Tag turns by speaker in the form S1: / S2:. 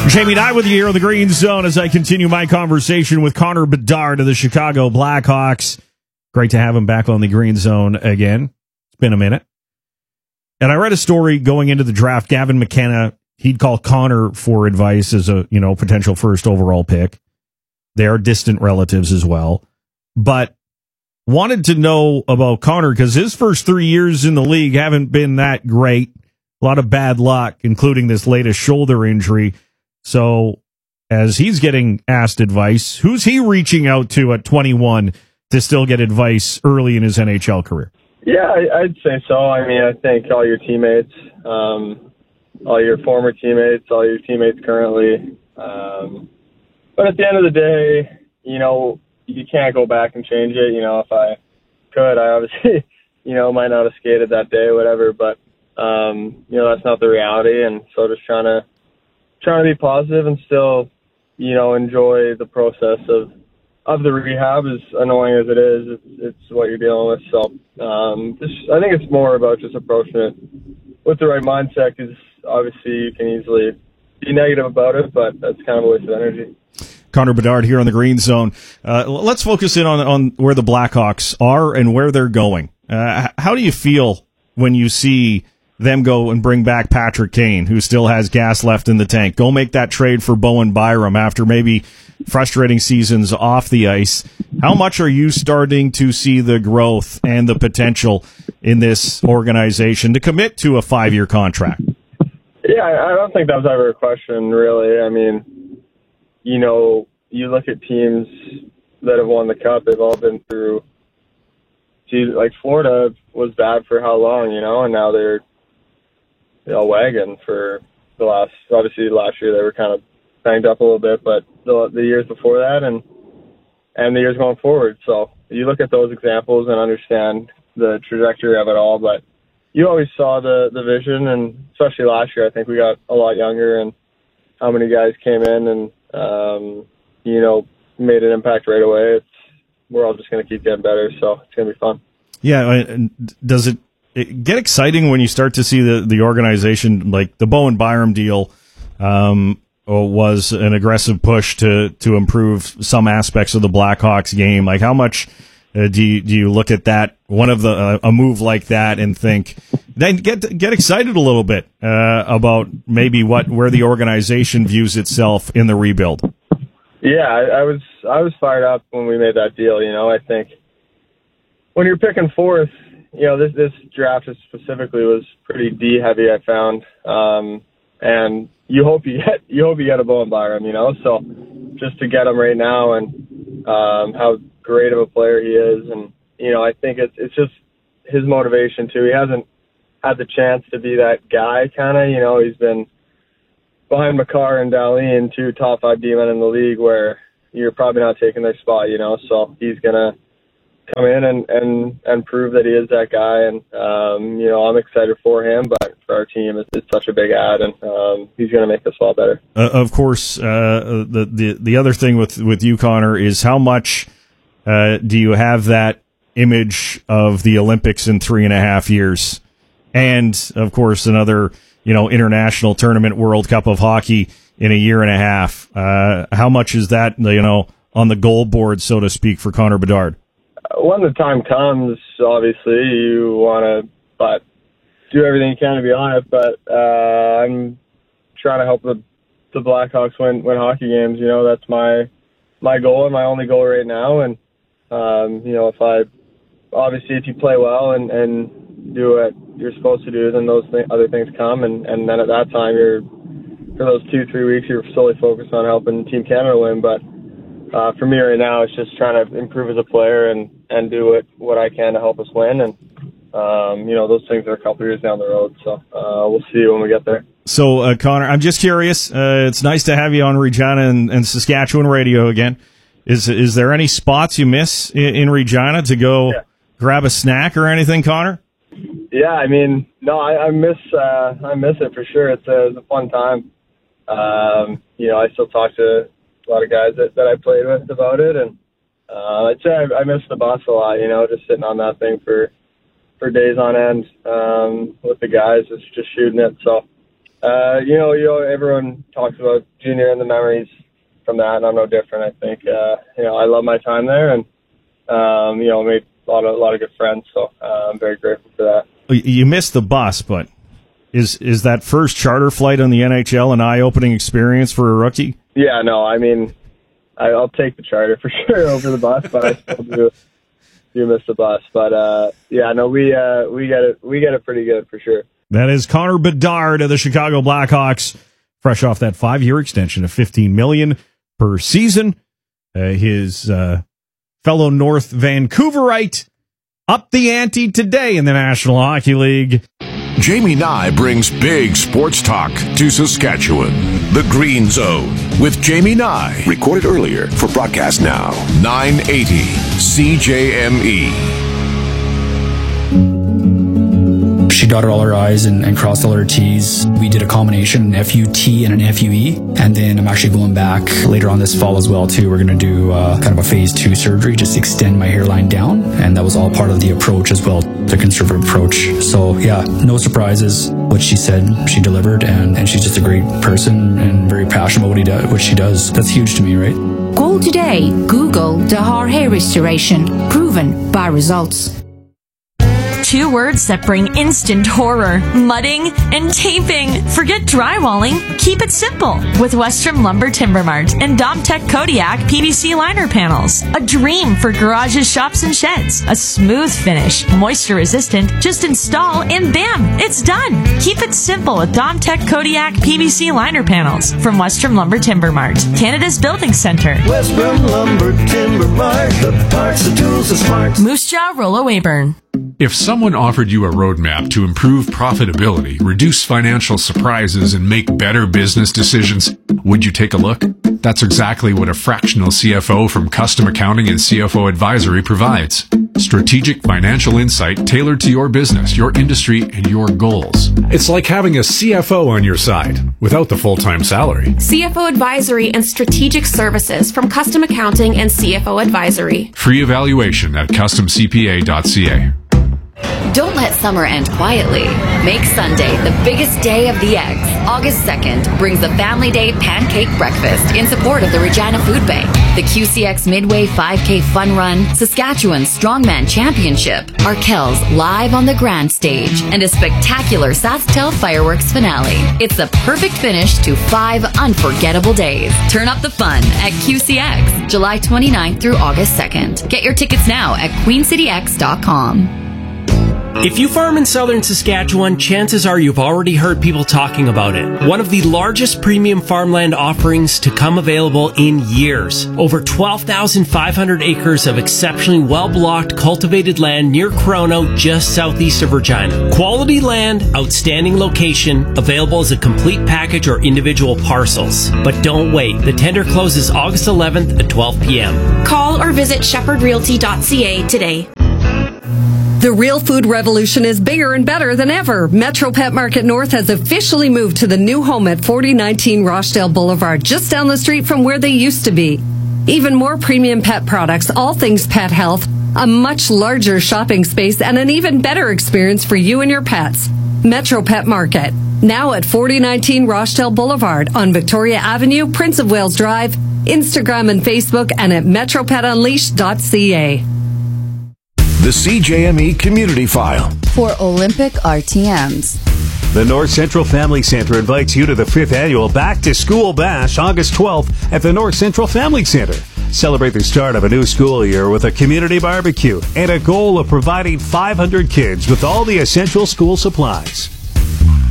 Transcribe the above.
S1: Jamie Nye with you here on the Green Zone as I continue my conversation with Connor Bedard of the Chicago Blackhawks. Great to have him back on the Green Zone again. It's been a minute. And I read a story going into the draft. Gavin McKenna, he'd call Connor for advice as a, potential first overall pick. They are distant relatives as well. But wanted to know about Connor because his first 3 years in the league haven't been that great. A lot of bad luck, including this latest shoulder injury. So as he's getting asked advice, who's he reaching out to at 21 to still get advice early in his NHL career?
S2: Yeah, I'd say so. I mean, I think all your teammates, all your former teammates, all your teammates currently. But at the end of the day, you can't go back and change it. If I could, I obviously, might not have skated that day or whatever. But, that's not the reality. And so just trying to be positive and still, enjoy the process of the rehab, as annoying as it is. It's what you're dealing with. So I think it's more about just approaching it with the right mindset, because obviously you can easily be negative about it, but that's kind of a waste of energy.
S1: Connor Bedard here on the Green Zone. Let's focus in on where the Blackhawks are and where they're going. How do you feel when you see them go and bring back Patrick Kane, who still has gas left in the tank? Go make that trade for Bowen Byram after maybe frustrating seasons off the ice. How much are you starting to see the growth and the potential in this organization to commit to a 5-year contract?
S2: Yeah, I don't think that was ever a question, really. I mean, you look at teams that have won the Cup, they've all been through, like Florida was bad for how long, and now they're wagon for the last year they were kind of banged up a little bit, but the years before that and the years going forward. So you look at those examples and understand the trajectory of it all, but you always saw the vision, and especially last year, I think we got a lot younger, and how many guys came in and, made an impact right away. We're all just going to keep getting better, so it's going to be fun.
S1: Yeah, and does it get exciting when you start to see the organization, like the Bowen Byram deal was an aggressive push to improve some aspects of the Blackhawks game? Like, how much do you look at that, a move like that, and think, then get excited a little bit about maybe where the organization views itself in the rebuild?
S2: Yeah, I was fired up when we made that deal. I think when you're picking fourth, this draft specifically was pretty D heavy, I found, and you hope you get a Bowen Byram, so just to get him right now and how great of a player he is, and I think it's just his motivation too. He hasn't had the chance to be that guy, kind of, he's been behind Makar and Dahlin, 2 top 5 D-men in the league, where you're probably not taking their spot, so he's gonna come in and prove that he is that guy, and I'm excited for him, but for our team, it's such a big ad, and he's going to make us all better.
S1: Of course, the other thing with you, Connor, is how much do you have that image of the Olympics in 3.5 years, and of course another international tournament, World Cup of Hockey in 1.5 years. How much is that on the goal board, so to speak, for Connor Bedard?
S2: When the time comes, obviously, you want to do everything you can to be on it, but I'm trying to help the Blackhawks win hockey games. That's my goal and my only goal right now. And, if you play well and do what you're supposed to do, then those other things come. And then at that time, for those 2-3 weeks, you're solely focused on helping Team Canada win. But for me right now, it's just trying to improve as a player and do what I can to help us win. And, those things are a couple years down the road. So we'll see when we get there.
S1: So, Connor, I'm just curious. It's nice to have you on Regina and Saskatchewan radio again. Is there any spots you miss in Regina to go grab a snack or anything, Connor?
S2: Yeah, I mean, no, I miss it for sure. It's a fun time. I still talk to a lot of guys that I played with about it, and I'd say I miss the bus a lot. Just sitting on that thing for days on end with the guys, it's just shooting it. So Everyone talks about junior and the memories from that, and I'm no different. I think, I love my time there, and, made a lot of good friends, so I'm very grateful for that.
S1: You missed the bus, but is that first charter flight on the NHL an eye-opening experience for a rookie?
S2: Yeah, no, I mean, I'll take the charter for sure over the bus, but I still do miss the bus. But, we get it pretty good for sure.
S1: That is Connor Bedard of the Chicago Blackhawks, fresh off that 5-year extension of $15 million per season. His fellow North Vancouverite up the ante today in the National Hockey League.
S3: Jamie Nye brings big sports talk to Saskatchewan. The Green Zone with Jamie Nye. Recorded earlier for broadcast now. 980 CJME.
S4: She dotted all her I's and crossed all her T's. We did a combination, an FUT and an FUE. And then I'm actually going back later on this fall as well, too. We're going to do kind of a phase 2 surgery, just extend my hairline down. And that was all part of the approach as well, the conservative approach. So, yeah, no surprises. What she said, she delivered. And she's just a great person and very passionate about what she does. That's huge to me, right?
S5: Call today. Google Dahar Hair Restoration. Proven by results.
S6: 2 words that bring instant horror: mudding and taping. Forget drywalling. Keep it simple with Western Lumber Timber Mart and Domtech Kodiak PVC liner panels. A dream for garages, shops, and sheds. A smooth finish, moisture resistant. Just install and bam, it's done. Keep it simple with Domtech Kodiak PVC liner panels from Western Lumber Timber Mart, Canada's building center.
S7: Western Lumber Timber Mart, the parts, the tools, the smarts.
S6: Moose Jaw, Rollo Weyburn.
S8: If someone offered you a roadmap to improve profitability, reduce financial surprises, and make better business decisions, would you take a look? That's exactly what a fractional CFO from Custom Accounting and CFO Advisory provides. Strategic financial insight tailored to your business, your industry, and your goals. It's like having a CFO on your side without the full-time salary.
S9: CFO Advisory and Strategic Services from Custom Accounting and CFO Advisory.
S8: Free evaluation at customcpa.ca.
S10: Don't let summer end quietly. Make Sunday the biggest day of the eggs. August 2nd brings the Family Day Pancake Breakfast in support of the Regina Food Bank, the QCX Midway 5K Fun Run, Saskatchewan Strongman Championship, Arkells live on the grand stage, and a spectacular SaskTel fireworks finale. It's the perfect finish to 5 unforgettable days. Turn up the fun at QCX, July 29th through August 2nd. Get your tickets now at queencityx.com.
S11: If you farm in southern Saskatchewan, chances are you've already heard people talking about it. One of the largest premium farmland offerings to come available in years. Over 12,500 acres of exceptionally well-blocked cultivated land near Corono, just southeast of Regina. Quality land, outstanding location, available as a complete package or individual parcels. But don't wait. The tender closes August 11th at 12 p.m.
S9: Call or visit shepherdrealty.ca today.
S12: The real food revolution is bigger and better than ever. Metro Pet Market North has officially moved to the new home at 4019 Rochdale Boulevard, just down the street from where they used to be. Even more premium pet products, all things pet health, a much larger shopping space, and an even better experience for you and your pets. Metro Pet Market, now at 4019 Rochdale Boulevard on Victoria Avenue, Prince of Wales Drive, Instagram and Facebook, and at metropetunleashed.ca.
S3: The CJME Community File.
S13: For Olympic RTMs.
S14: The North Central Family Center invites you to the 5th annual Back to School Bash, August 12th at the North Central Family Center. Celebrate the start of a new school year with a community barbecue and a goal of providing 500 kids with all the essential school supplies.